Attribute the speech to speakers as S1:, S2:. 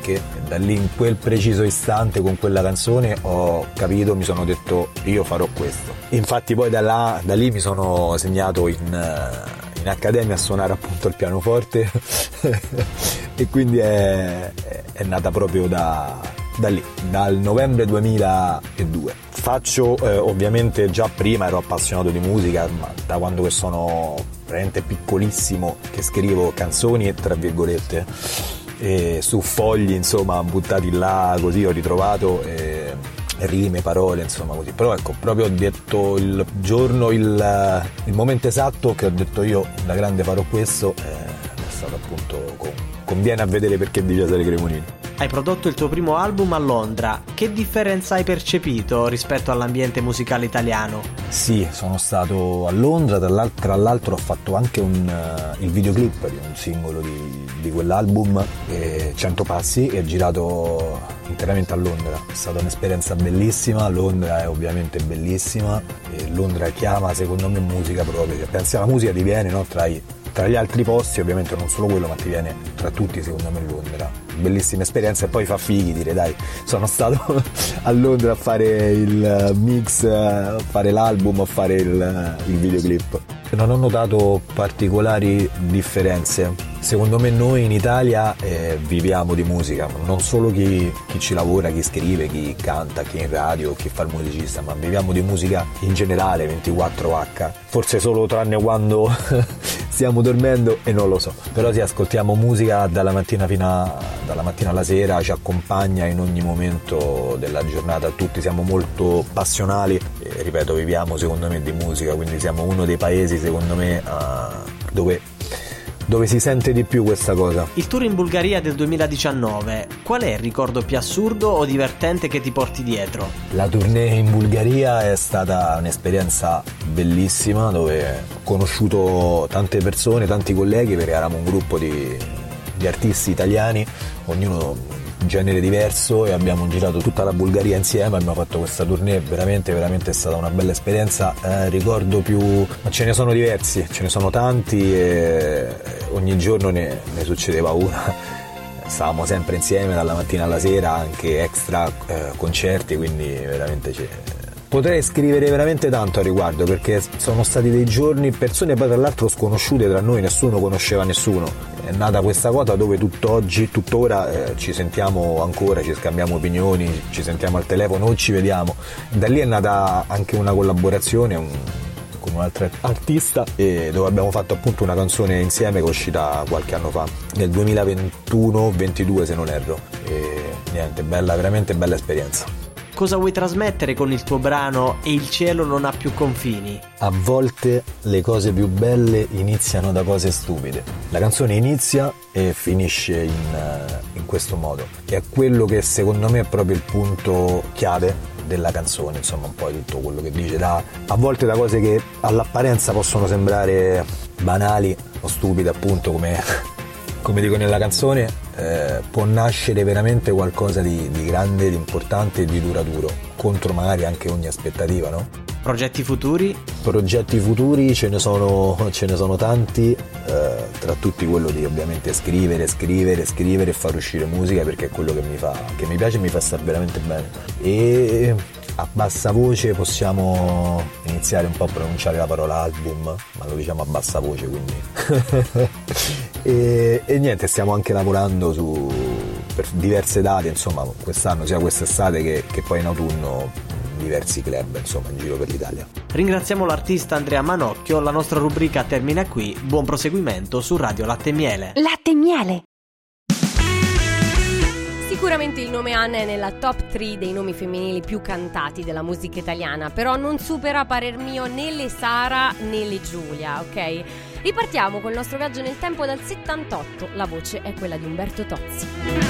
S1: anche. Da lì, in quel preciso istante, con quella canzone, ho capito, mi sono detto io farò questo. Infatti poi da lì mi sono segnato in accademia a suonare appunto il pianoforte e quindi è nata proprio da lì, dal novembre 2002. Faccio ovviamente, già prima ero appassionato di musica, ma da quando che sono veramente piccolissimo che scrivo canzoni, tra virgolette, su fogli, insomma, buttati là, così ho ritrovato rime, parole, insomma, così. Però ecco, proprio ho detto il giorno, il momento esatto che ho detto io da grande farò questo, è stato appunto con Vieni a vedere perché di Cesare Cremonini.
S2: Hai prodotto il tuo primo album a Londra. Che differenza hai percepito rispetto all'ambiente musicale italiano?
S1: Sì, sono stato a Londra, tra l'altro ho fatto anche il videoclip di un singolo di quell'album, 100 passi, e girato interamente a Londra. È stata un'esperienza bellissima, Londra è ovviamente bellissima e Londra chiama secondo me musica proprio, pensi alla musica ti viene, no? Tra gli altri posti, ovviamente non solo quello, ma ti viene tra tutti secondo me Londra. Bellissima esperienza, e poi fa fighi dire dai, sono stato a Londra a fare il mix, a fare l'album, a fare il videoclip. Non ho notato particolari differenze. Secondo me noi in Italia viviamo di musica, non solo chi ci lavora, chi scrive, chi canta, chi è in radio, chi fa il musicista, ma viviamo di musica in generale 24H, forse solo tranne quando stiamo dormendo e non lo so, però sì, ascoltiamo musica dalla mattina alla sera, ci accompagna in ogni momento della giornata, tutti siamo molto passionali e, ripeto, viviamo secondo me di musica, quindi siamo uno dei paesi secondo me dove si sente di più questa cosa.
S2: Il tour in Bulgaria del 2019, qual è il ricordo più assurdo o divertente che ti porti dietro?
S1: La tournée in Bulgaria è stata un'esperienza bellissima, dove ho conosciuto tante persone, tanti colleghi, perché eravamo un gruppo di artisti italiani, ognuno un genere diverso, e abbiamo girato tutta la Bulgaria insieme, abbiamo fatto questa tournée, veramente è stata una bella esperienza. Ricordo più, ma ce ne sono diversi, ce ne sono tanti e ogni giorno ne succedeva una. Stavamo sempre insieme dalla mattina alla sera, anche extra concerti, quindi veramente potrei scrivere veramente tanto a riguardo, perché sono stati dei giorni, persone poi tra l'altro sconosciute tra noi, nessuno conosceva nessuno. È nata questa cosa dove tuttora ci sentiamo ancora, ci scambiamo opinioni, ci sentiamo al telefono o ci vediamo. Da lì è nata anche una collaborazione con un altro artista, dove abbiamo fatto appunto una canzone insieme che è uscita qualche anno fa, nel 2021-22 se non erro. E niente, veramente bella esperienza.
S2: Cosa vuoi trasmettere con il tuo brano E il cielo non ha più confini?
S1: A volte le cose più belle iniziano da cose stupide. La canzone inizia e finisce in questo modo. E è quello che secondo me è proprio il punto chiave della canzone, insomma, un po' tutto quello che dice. A volte da cose che all'apparenza possono sembrare banali o stupide, appunto, come dico nella canzone, può nascere veramente qualcosa di grande, di importante e di duraturo, contro magari anche ogni aspettativa, no?
S2: Progetti futuri? Progetti
S1: futuri ce ne sono tanti, tra tutti quello di ovviamente scrivere e far uscire musica, perché è quello che mi piace e mi fa stare veramente bene. E a bassa voce possiamo iniziare un po' a pronunciare la parola album, ma lo diciamo a bassa voce, quindi e niente, stiamo anche lavorando per diverse date, insomma, quest'anno, sia quest'estate che poi in autunno, diversi club, insomma, in giro per l'Italia.
S2: Ringraziamo l'artista Andrea Manocchio, la nostra rubrica termina qui, buon proseguimento su Radio Latte e Miele.
S3: Latte e Miele. Sicuramente il nome Anna è nella top 3 dei nomi femminili più cantati della musica italiana, però non supera a parer mio né le Sara né le Giulia, ok? Ripartiamo col nostro viaggio nel tempo dal 78, la voce è quella di Umberto Tozzi.